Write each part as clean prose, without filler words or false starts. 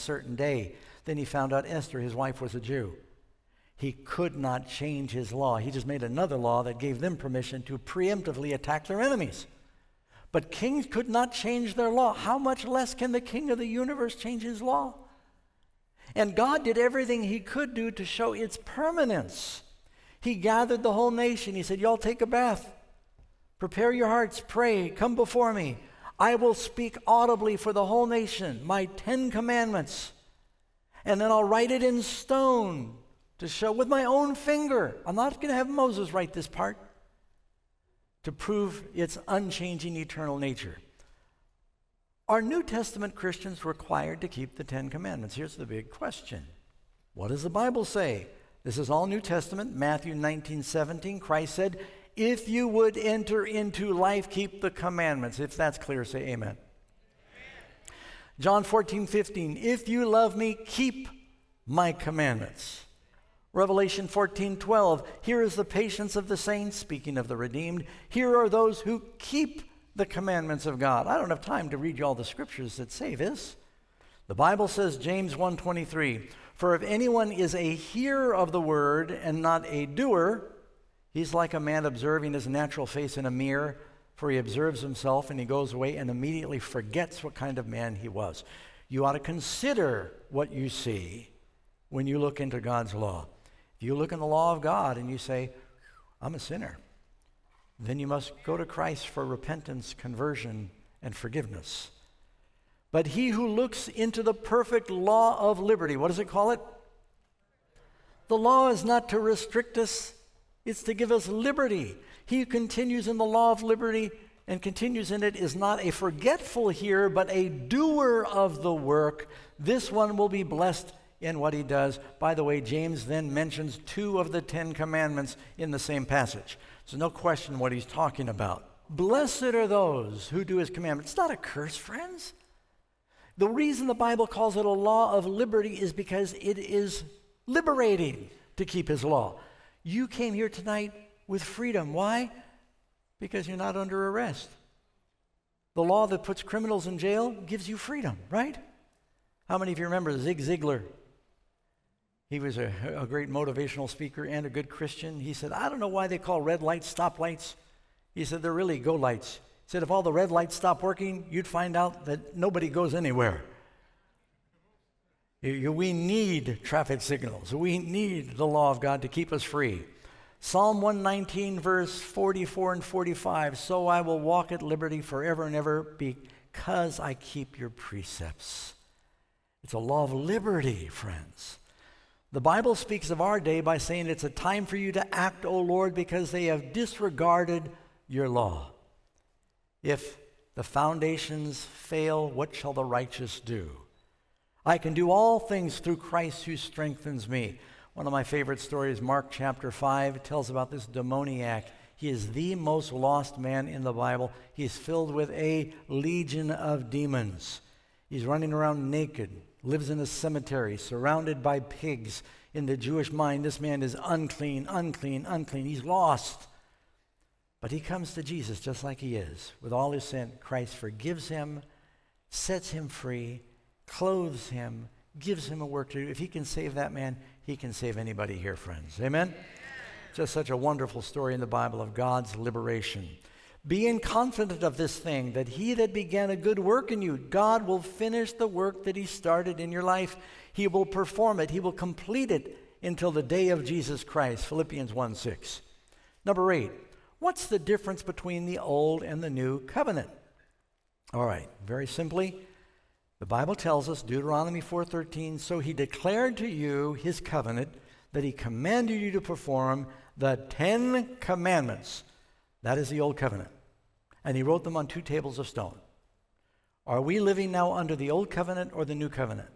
certain day. Then he found out Esther, his wife, was a Jew. He could not change his law. He just made another law that gave them permission to preemptively attack their enemies. But kings could not change their law. How much less can the king of the universe change his law? And God did everything he could do to show its permanence. He gathered the whole nation. He said, y'all take a bath. Prepare your hearts. Pray. Come before me. I will speak audibly for the whole nation, my 10 commandments. And then I'll write it in stone to show with my own finger. I'm not going to have Moses write this part to prove its unchanging eternal nature. Are New Testament Christians required to keep the 10 commandments? Here's the big question. What does the Bible say? This is all New Testament. Matthew 19:17, Christ said, if you would enter into life, keep the commandments. If that's clear, say amen. John 14:15, if you love me, keep my commandments. Revelation 14:12, here is the patience of the saints, speaking of the redeemed. Here are those who keep the commandments of God. I don't have time to read you all the scriptures that say this. The Bible says, James 1:23, for if anyone is a hearer of the word and not a doer, he's like a man observing his natural face in a mirror, for he observes himself and he goes away and immediately forgets what kind of man he was. You ought to consider what you see when you look into God's law. If you look in the law of God and you say, I'm a sinner, then you must go to Christ for repentance, conversion, and forgiveness. But he who looks into the perfect law of liberty, what does it call it? The law is not to restrict us, it's to give us liberty. He who continues in the law of liberty and continues in it is not a forgetful hearer, but a doer of the work. This one will be blessed in what he does. By the way, James then mentions 2 of the 10 commandments in the same passage. So no question what he's talking about. Blessed are those who do his commandments. It's not a curse, friends. The reason the Bible calls it a law of liberty is because it is liberating to keep his law. You came here tonight with freedom. Why? Because you're not under arrest. The law that puts criminals in jail gives you freedom, right? How many of you remember Zig Ziglar? He was a great motivational speaker and a good Christian. He said, I don't know why they call red lights stop lights. He said, they're really go lights. He said, if all the red lights stopped working, you'd find out that nobody goes anywhere. We need traffic signals. We need the law of God to keep us free. Psalm 119, verse 44 and 45, so I will walk at liberty forever and ever because I keep your precepts. It's a law of liberty, friends. The Bible speaks of our day by saying it's a time for you to act, O Lord, because they have disregarded your law. If the foundations fail, what shall the righteous do? I can do all things through Christ who strengthens me. One of my favorite stories, Mark chapter 5, tells about this demoniac. He is the most lost man in the Bible. He is filled with a legion of demons. He's running around naked, lives in a cemetery, surrounded by pigs. In the Jewish mind, this man is unclean, unclean, unclean. He's lost. But he comes to Jesus just like he is. With all his sin, Christ forgives him, sets him free, clothes him, gives him a work to do. If he can save that man, he can save anybody here, friends. Amen? Just such a wonderful story in the Bible of God's liberation. Being confident of this thing, that he that began a good work in you, God will finish the work that he started in your life. He will perform it. He will complete it until the day of Jesus Christ. Philippians 1:6. Number 8, what's the difference between the old and the new covenant? All right, very simply, the Bible tells us, Deuteronomy 4:13, so he declared to you his covenant that he commanded you to perform the 10 commandments. That is the old covenant. And he wrote them on 2 tables of stone. Are we living now under the old covenant or the new covenant?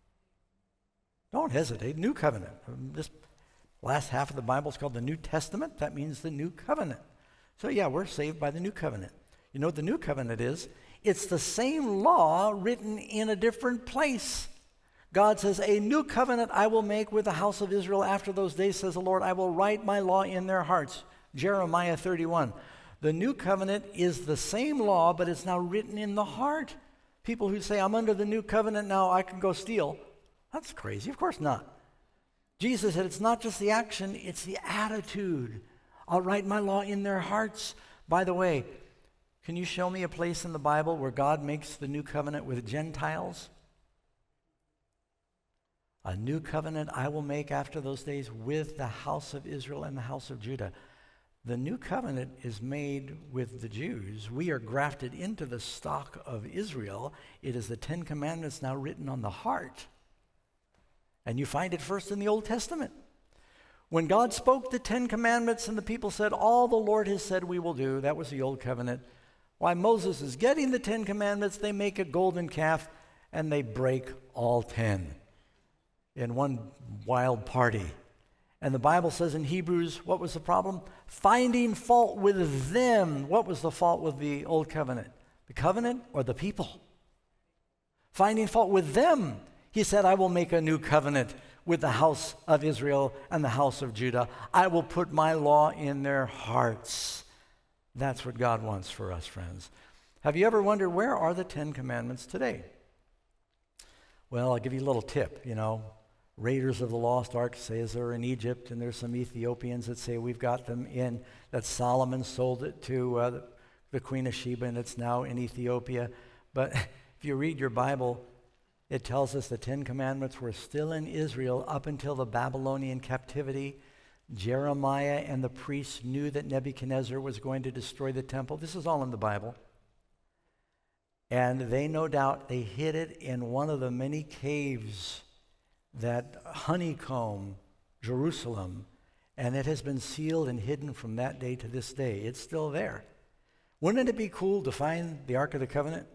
Don't hesitate. New covenant. This last half of the Bible is called the New Testament. That means the new covenant. So yeah, we're saved by the new covenant. You know what the new covenant is? It's the same law written in a different place. God says, a new covenant I will make with the house of Israel after those days, says the Lord. I will write my law in their hearts. Jeremiah 31. The new covenant is the same law, but it's now written in the heart. People who say, I'm under the new covenant now, I can go steal. That's crazy. Of course not. Jesus said it's not just the action, it's the attitude. I'll write my law in their hearts. By the way, can you show me a place in the Bible where God makes the new covenant with Gentiles? A new covenant I will make after those days with the house of Israel and the house of Judah. The new covenant is made with the Jews. We are grafted into the stock of Israel. It is the Ten Commandments now written on the heart. And you find it first in the Old Testament. When God spoke the Ten Commandments and the people said, all the Lord has said we will do, that was the Old Covenant. While Moses is getting the Ten Commandments, they make a golden calf and they break all 10 in one wild party. And the Bible says in Hebrews, what was the problem? Finding fault with them. What was the fault with the Old Covenant? The covenant or the people? Finding fault with them. He said, I will make a new covenant with the house of Israel and the house of Judah. I will put my law in their hearts. That's what God wants for us, friends. Have you ever wondered, where are the Ten Commandments today? Well, I'll give you a little tip, Raiders of the Lost Ark say they're in Egypt, and there's some Ethiopians that say we've got them in, that Solomon sold it to the Queen of Sheba, and it's now in Ethiopia. But if you read your Bible, it tells us the Ten Commandments were still in Israel up until the Babylonian captivity. Jeremiah and the priests knew that Nebuchadnezzar was going to destroy the temple. This is all in the Bible. And they, no doubt, they hid it in one of the many caves that honeycomb Jerusalem, and it has been sealed and hidden from that day to this day. It's still there. Wouldn't it be cool to find the Ark of the Covenant?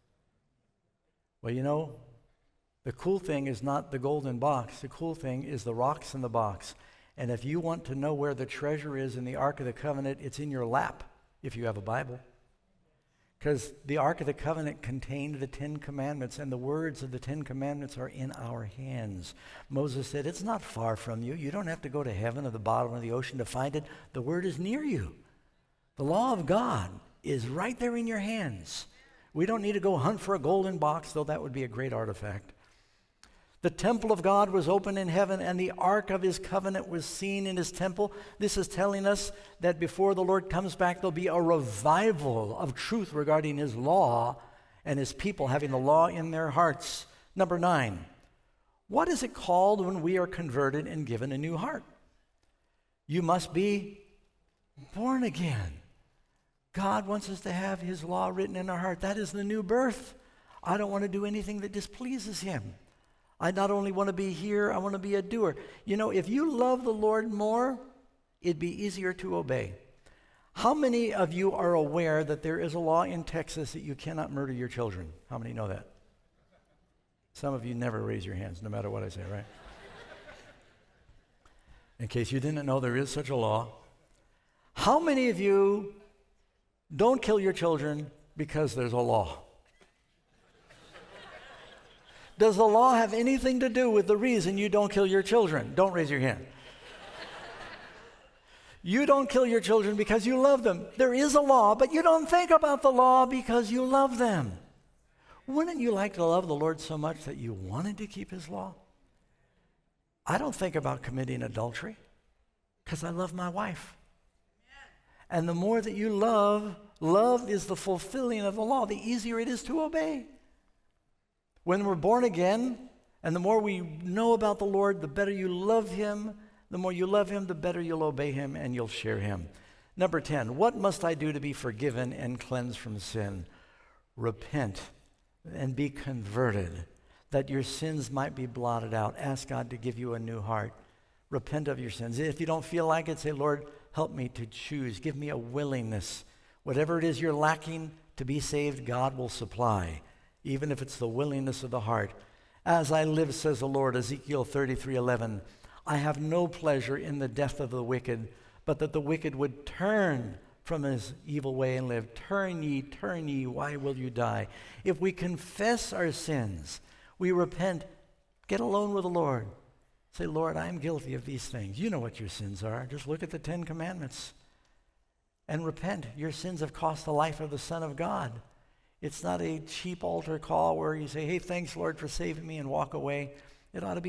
Well, the cool thing is not the golden box. The cool thing is the rocks in the box. And if you want to know where the treasure is in the Ark of the Covenant, it's in your lap if you have a Bible. Because the Ark of the Covenant contained the Ten Commandments, and the words of the Ten Commandments are in our hands. Moses said, it's not far from you. You don't have to go to heaven or the bottom of the ocean to find it. The word is near you. The law of God is right there in your hands. We don't need to go hunt for a golden box, though that would be a great artifact. The temple of God was open in heaven, and the ark of his covenant was seen in his temple. This is telling us that before the Lord comes back, there'll be a revival of truth regarding his law and his people having the law in their hearts. Number 9, what is it called when we are converted and given a new heart? You must be born again. God wants us to have his law written in our heart. That is the new birth. I don't want to do anything that displeases him. I not only want to be here, I want to be a doer. If you love the Lord more, it'd be easier to obey. How many of you are aware that there is a law in Texas that you cannot murder your children? How many know that? Some of you never raise your hands, no matter what I say, right? In case you didn't know, there is such a law. How many of you don't kill your children because there's a law? Does the law have anything to do with the reason you don't kill your children? Don't raise your hand. You don't kill your children because you love them. There is a law, but you don't think about the law because you love them. Wouldn't you like to love the Lord so much that you wanted to keep his law? I don't think about committing adultery because I love my wife. And the more that you love is the fulfilling of the law. The easier it is to obey. When we're born again, and the more we know about the Lord, the better you love him. The more you love him, the better you'll obey him and you'll share him. Number 10, what must I do to be forgiven and cleansed from sin? Repent and be converted, that your sins might be blotted out. Ask God to give you a new heart. Repent of your sins. If you don't feel like it, say, Lord, help me to choose. Give me a willingness. Whatever it is you're lacking to be saved, God will supply, even if it's the willingness of the heart. As I live, says the Lord, Ezekiel 33:11, I have no pleasure in the death of the wicked, but that the wicked would turn from his evil way and live. Turn ye, why will you die? If we confess our sins, we repent, get alone with the Lord. Say, Lord, I'm guilty of these things. You know what your sins are. Just look at the Ten Commandments and repent. Your sins have cost the life of the Son of God. It's not a cheap altar call where you say, hey, thanks, Lord, for saving me, and walk away. It ought to be